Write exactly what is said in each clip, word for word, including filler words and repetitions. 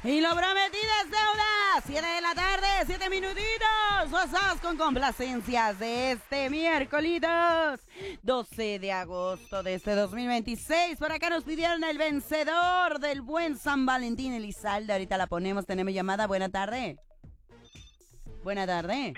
Y lo prometido es deuda. siete de la tarde, siete minutitos. WhatsApp con complacencias de este miércoles doce de agosto de este dos mil veintiséis. Por acá nos pidieron el vencedor del buen San Valentín, Elizalde. Ahorita la ponemos, tenemos llamada. Buena tarde. Buena tarde.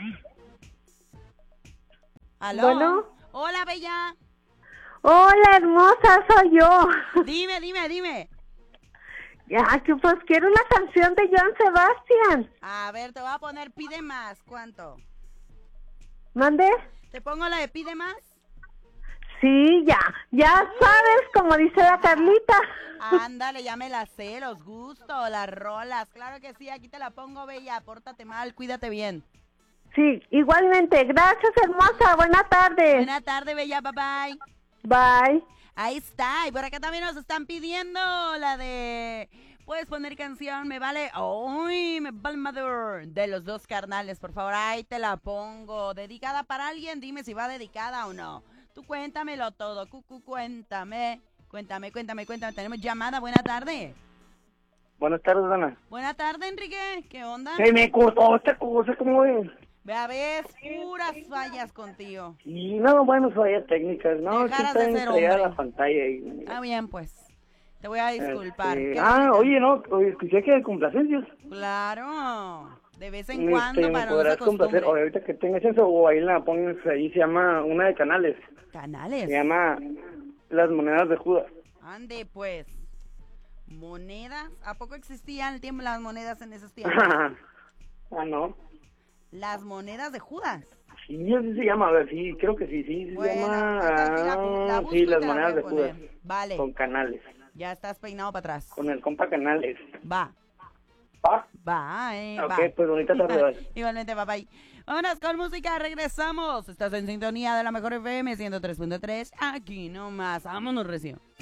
¿Aló? Bueno. Hola, bella. Hola, hermosa, soy yo. Dime, dime, dime. Ya, que pues quiero una canción de Joan Sebastián. A ver, te voy a poner Pide Más. ¿Cuánto? ¿Mande? ¿Te pongo la de Pide Más? Sí, ya. Ya sabes, como dice la Carlita. Ándale, ya me la sé, los gustos, las rolas. Claro que sí, aquí te la pongo, bella. Pórtate mal, cuídate bien. Sí, igualmente. Gracias, hermosa. Buena tarde. Buena tarde, bella. Bye, bye. Bye. Ahí está. Y por acá también nos están pidiendo la de... Puedes poner canción, me vale... ¡Uy! Me vale mother. De los dos carnales, por favor. Ahí te la pongo. ¿Dedicada para alguien? Dime si va dedicada o no. Tú cuéntamelo todo. Cucu, cuéntame. Cuéntame, cuéntame, cuéntame. Tenemos llamada. Buena tarde. Buenas tardes, Ana. Buena tarde, Enrique. ¿Qué onda? Se me cortó esta cosa, ¿cómo ves? Vea, ves, puras fallas contigo. Y no, bueno, fallas técnicas, ¿no? Dejaras Sí de está ser estrellada hombre. la pantalla. Y... Está bien, pues. Te voy a disculpar. Este, ¿Qué Ah, necesitas? oye, no, oye, escuché que de complacencias. Claro. De vez en Este, cuando me para no se podrás complacer, acostumbre. o ahorita que tengas eso, o ahí la pones, ahí se llama, una de Canales, Canales. se llama Las Monedas de Judas. Ande, pues. ¿Monedas? ¿A poco existían el tiempo las monedas en esos tiempos? Ah, no. Las monedas de Judas. Sí, así se llama, a ver, sí, creo que sí, sí, se Bueno, llama, ahorita aquí la bu- la ah, busco sí, y Las te la voy Monedas a de poner. Judas, Vale. con Canales, Ya estás peinado para atrás. con el compa Canales. Va. ¿Va? Va, eh, va. Ok, pues bonita tarde, bye. Igualmente, papá. Vámonos con música, regresamos. Estás en sintonía de la mejor F M ciento tres punto tres. Aquí nomás. Vámonos, recio.